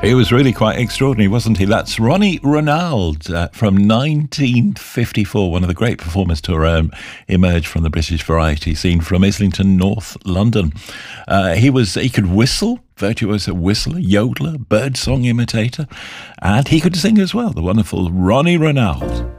He was really quite extraordinary, wasn't he? That's Ronnie Ronald from 1954, one of the great performers to emerge from the British variety scene from Islington, North London. He could whistle, virtuoso whistler, yodeler, birdsong imitator, and he could sing as well, the wonderful Ronnie Ronald.